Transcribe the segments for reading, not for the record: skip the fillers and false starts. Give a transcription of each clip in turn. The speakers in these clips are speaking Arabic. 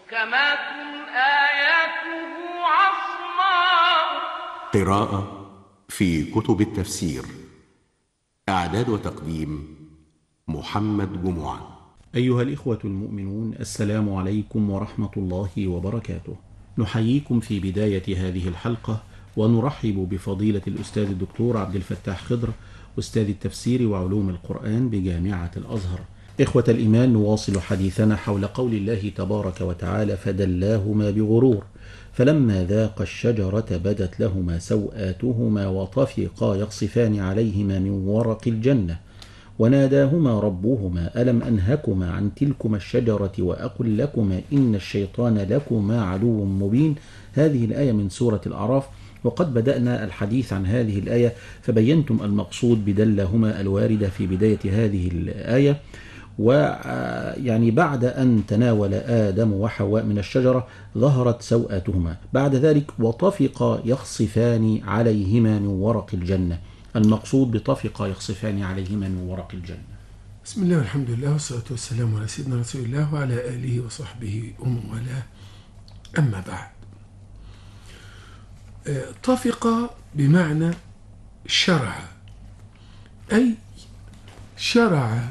محكمات آياته عصماء. قراءة في كتب التفسير. إعداد وتقديم محمد جمعة. أيها الإخوة المؤمنون، السلام عليكم ورحمة الله وبركاته. نحييكم في بداية هذه الحلقة ونرحب بفضيلة الأستاذ الدكتور عبد الفتاح خضر، أستاذ التفسير وعلوم القرآن بجامعة الأزهر. إخوة الإيمان، نواصل حديثنا حول قول الله تبارك وتعالى: فدلاهما بغرور فلما ذاقا الشجرة بدت لهما سوآتهما وطفقا يخصفان عليهما من ورق الجنة وناداهما ربهما ألم أنهكما عن تلكما الشجرة وأقل لكما إن الشيطان لكما عدو مبين. هذه الآية من سورة الأعراف. وقد بدأنا الحديث عن هذه الآية فبينتم المقصود بدلهما الواردة في بداية هذه الآية. ويعني بعد أن تناول آدم وحواء من الشجرة ظهرت سوءاتهما، بعد ذلك وطفقا يخصفان عليهما من ورق الجنة. المقصود بطفقا يخصفان عليهما من ورق الجنة. بسم الله والحمد لله والصلاة والسلام على سيدنا رسول الله وعلى آله وصحبه ومن والاه. أما بعد، طفق بمعنى شرع، أي شرع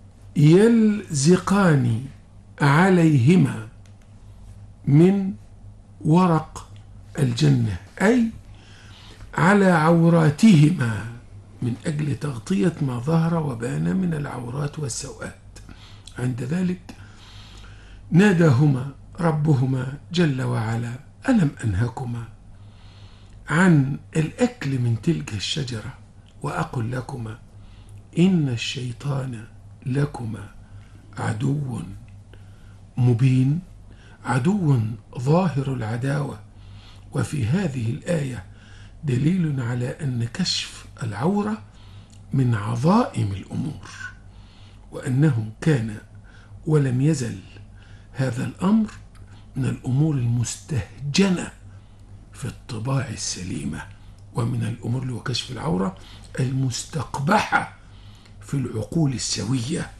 يلزقان عليهما من ورق الجنة، أي على عوراتهما من أجل تغطية ما ظهر وبان من العورات والسوءات. عند ذلك ناداهما ربهما جل وعلا ألم أنهكما عن الأكل من تلك الشجرة وأقل لكما إن الشيطان لكما عدو مبين، عدو ظاهر العداوة. وفي هذه الآية دليل على أن كشف العورة من عظائم الأمور، وأنه كان ولم يزل هذا الأمر من الأمور المستهجنة في الطباع السليمة، ومن الأمور وكشف العورة المستقبحة في العقول السوية.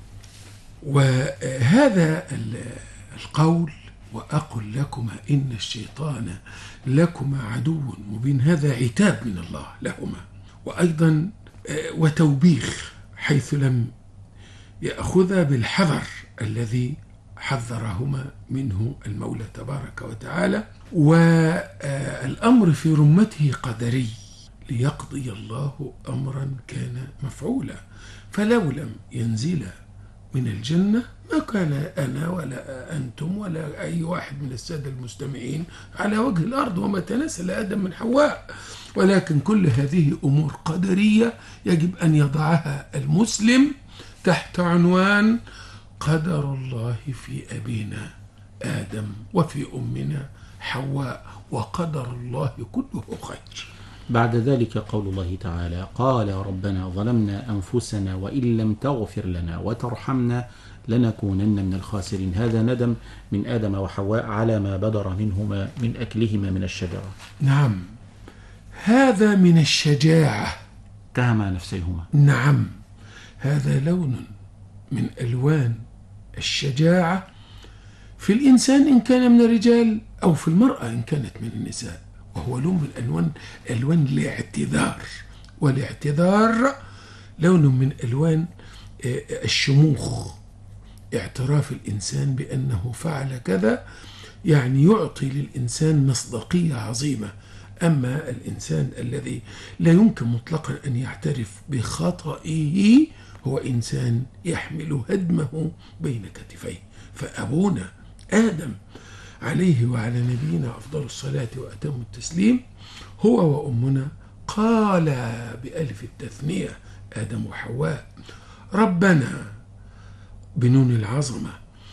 وهذا القول وأقل لكما إن الشيطان لكما عدو مبين هذا عتاب من الله لهما، وأيضا وتوبيخ حيث لم يأخذ بالحذر الذي حذرهما منه المولى تبارك وتعالى. والأمر في رمته قدري ليقضي الله أمرا كان مفعولا، فلو لم ينزل من الجنة ما كان أنا ولا أنتم ولا أي واحد من السادة المستمعين على وجه الأرض، وما تناسل آدم من حواء. ولكن كل هذه أمور قدرية يجب أن يضعها المسلم تحت عنوان قدر الله في أبينا آدم وفي أمنا حواء، وقدر الله كله خير. بعد ذلك قول الله تعالى: قال ربنا ظلمنا أنفسنا وإن لم تغفر لنا وترحمنا لنكونن من الخاسرين. هذا ندم من آدم وحواء على ما بدر منهما من أكلهما من الشجرة. نعم، هذا من الشجاعة، اتهما نفسيهما. نعم، هذا لون من ألوان الشجاعة في الإنسان إن كان من الرجال أو في المرأة إن كانت من النساء، وهو لون من ألوان الاعتذار، والاعتذار لون من ألوان الشموخ، اعتراف الإنسان بأنه فعل كذا، يعني يعطي للإنسان مصداقية عظيمة. أما الإنسان الذي لا يمكن مطلقا أن يعترف بخطئه هو إنسان يحمل هدمه بين كتفيه. فأبونا آدم عليه وعلى نبينا أفضل الصلاة وأتم التسليم هو وأمنا قال بألف التثنية آدم وحواء ربنا بنون العظمة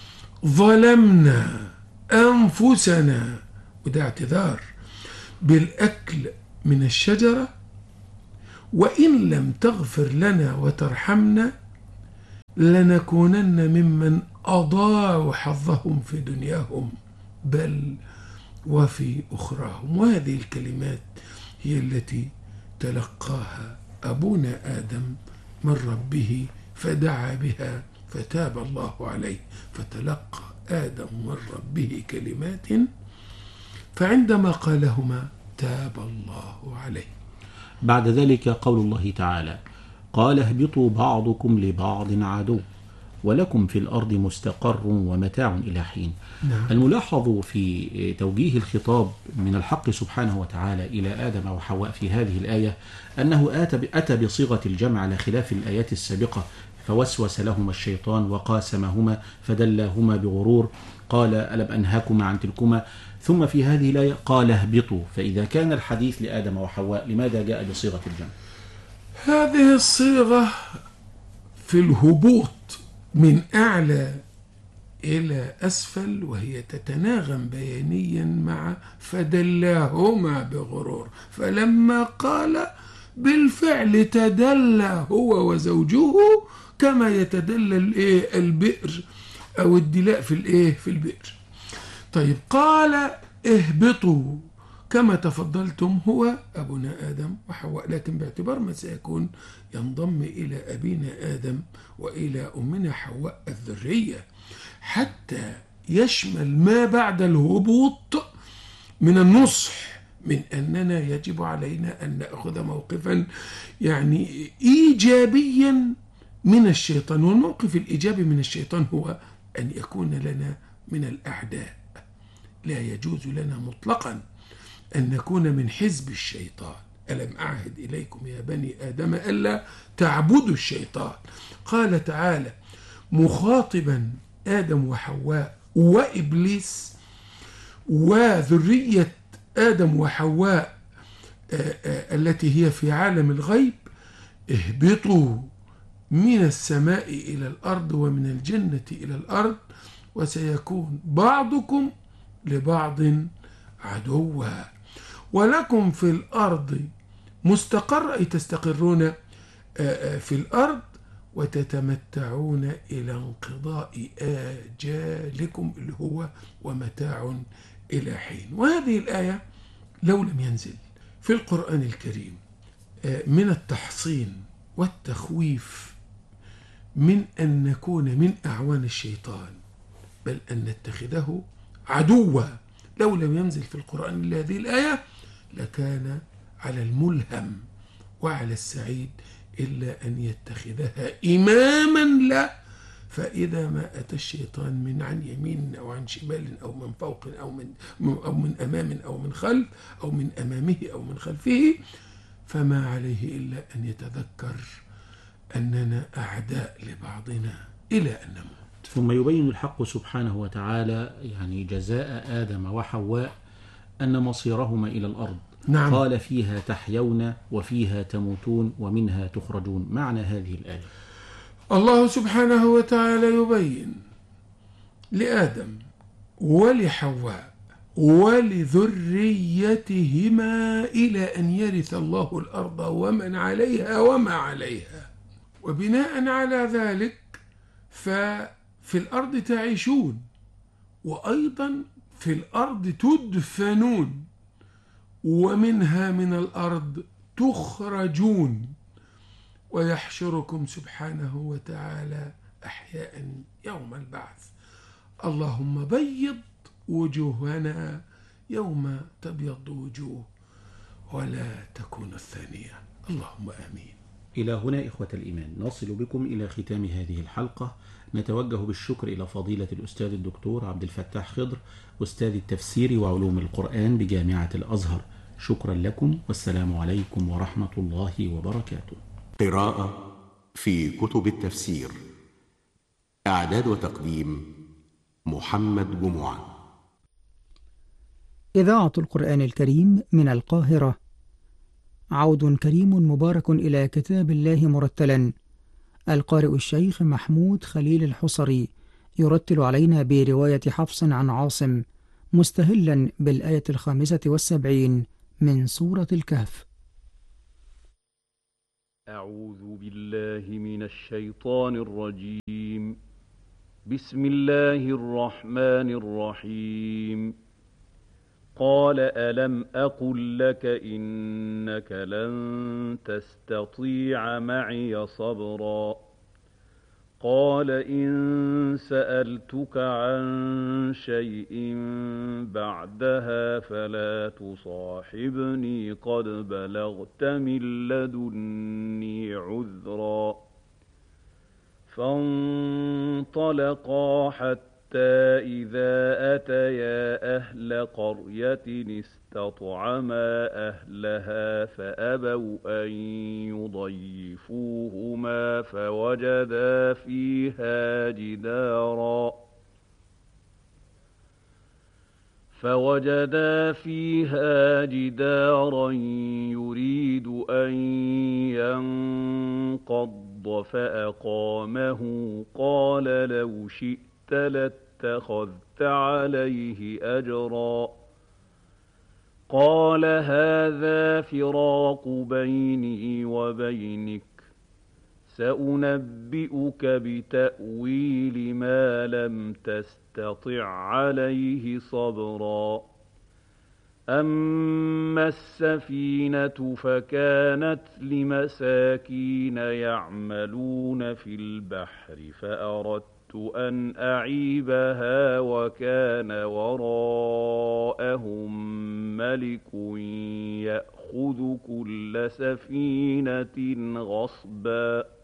ظلمنا أنفسنا، وده اعتذار بالأكل من الشجرة، وإن لم تغفر لنا وترحمنا لنكونن ممن أضاعوا حظهم في دنياهم بل وفي أخراهم. وهذه الكلمات هي التي تلقاها أبونا آدم من ربه فدعا بها فتاب الله عليه، فتلقى آدم من ربه كلمات فعندما قالهما تاب الله عليه. بعد ذلك قول الله تعالى: قال اهبطوا بعضكم لبعض عدو ولكم في الأرض مستقر ومتاع إلى حين. نعم. الملاحظ في توجيه الخطاب من الحق سبحانه وتعالى إلى آدم وحواء في هذه الآية أنه أتى بصيغة الجمع على خلاف الآيات السابقة، فوسوس لهما الشيطان وقاسمهما فدلاهما بغرور، قال ألم أنهاكما عن تلكما، ثم في هذه الآية قال اهبطوا. فإذا كان الحديث لآدم وحواء لماذا جاء بصيغة الجمع؟ هذه الصيغة في الهبوط من أعلى إلى أسفل، وهي تتناغم بيانيا مع فدلاهما بغرور، فلما قال بالفعل تدلى هو وزوجه كما يتدلى البئر أو الدلاء في البئر. طيب قال اهبطوا كما تفضلتم هو أبونا آدم وحواء، لكن باعتبار ما سيكون ينضم إلى أبينا آدم وإلى أمنا حواء الذرية حتى يشمل ما بعد الهبوط من النصح، من أننا يجب علينا أن نأخذ موقفا يعني إيجابيا من الشيطان. والموقف الإيجابي من الشيطان هو أن يكون لنا من الأعداء. لا يجوز لنا مطلقا أن نكون من حزب الشيطان. ألم أعهد إليكم يا بني آدم ألا تعبدوا الشيطان. قال تعالى مخاطبا آدم وحواء وإبليس وذرية آدم وحواء التي هي في عالم الغيب: اهبطوا من السماء إلى الأرض ومن الجنة إلى الأرض وسيكون بعضكم لبعض عدوا ولكم في الأرض مستقر، أي تستقرون في الأرض وتتمتعون إلى انقضاء آجالكم اللي هو ومتاع إلى حين. وهذه الآية لو لم ينزل في القرآن الكريم من التحصين والتخويف من أن نكون من أعوان الشيطان بل أن نتخذه عدوا، لو لم ينزل في القرآن إلا هذه الآية لكان على الملهم وعلى السعيد إلا أن يتخذها إماما له. فإذا ما أتى الشيطان من عن يمين أو عن شمال أو من فوق أو من أمام أو من خلف أو من أمامه أو من خلفه فما عليه إلا أن يتذكر أننا أعداء لبعضنا إلى أن نموت. ثم يبين الحق سبحانه وتعالى يعني جزاء آدم وحواء أن مصيرهما إلى الأرض. نعم. قال فيها تحيون وفيها تموتون ومنها تخرجون. معنى هذه الآية الله سبحانه وتعالى يبين لآدم ولحواء ولذريتهما إلى أن يرث الله الأرض ومن عليها وما عليها، وبناء على ذلك ففي الأرض تعيشون وأيضا في الأرض تدفنون ومنها من الأرض تخرجون ويحشركم سبحانه وتعالى أحياء يوم البعث. اللهم بيض وجوهنا يوم تبيض وجوه ولا تكون الثانية. اللهم آمين. إلى هنا إخوة الإيمان نصل بكم إلى ختام هذه الحلقة. نتوجه بالشكر إلى فضيلة الأستاذ الدكتور عبد الفتاح خضر أستاذ التفسير وعلوم القرآن بجامعة الأزهر. شكرا لكم والسلام عليكم ورحمة الله وبركاته. قراءة في كتب التفسير. إعداد وتقديم محمد جمعة. إذاعة القرآن الكريم من القاهرة. عود كريم مبارك إلى كتاب الله مرتلا. القارئ الشيخ محمود خليل الحصري يرتل علينا برواية حفص عن عاصم مستهلا بالآية 75 من سورة الكهف. أعوذ بالله من الشيطان الرجيم. بسم الله الرحمن الرحيم. قال ألم أقل لك إنك لن تستطيع معي صبرا قال إن سألتك عن شيء بعدها فلا تصاحبني قد بلغت من لدني عذرا فانطلقا حتى إذا أتيا أهل قرية استطعما أهلها فأبوا أن يضيفوهما فوجدا فيها جدارا يريد أن ينقض فأقامه قال لو شئت لاتخذت عليه أجرا قال هذا فراق بيني وبينك سأنبئك بتأويل ما لم تستطع عليه صبرا أما السفينة فكانت لمساكين يعملون في البحر فأردت أن أعيبها وكان وراءهم ملك يأخذ كل سفينة غصبا